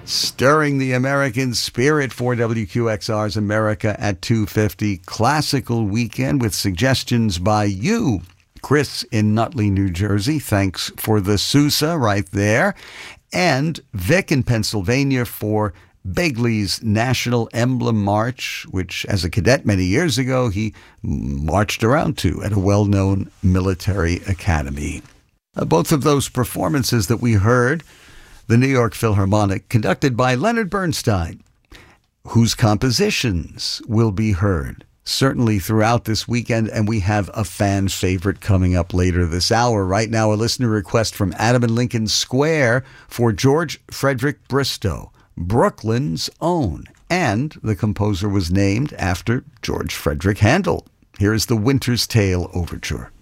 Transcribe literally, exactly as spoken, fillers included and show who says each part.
Speaker 1: Stirring the American spirit for W Q X R's America at two fifty. Classical weekend with suggestions by you. Chris in Nutley, New Jersey. Thanks for the Sousa right there. And Vic in Pennsylvania for Begley's National Emblem March, which as a cadet many years ago, he marched around to at a well-known military academy. Uh, both of those performances that we heard, the New York Philharmonic, conducted by Leonard Bernstein, whose compositions will be heard certainly throughout this weekend, and we have a fan favorite coming up later this hour. Right now, a listener request from Adam in Lincoln Square for George Frederick Bristow, Brooklyn's Own, and the composer was named after George Frederick Handel. Here is the Winter's Tale Overture.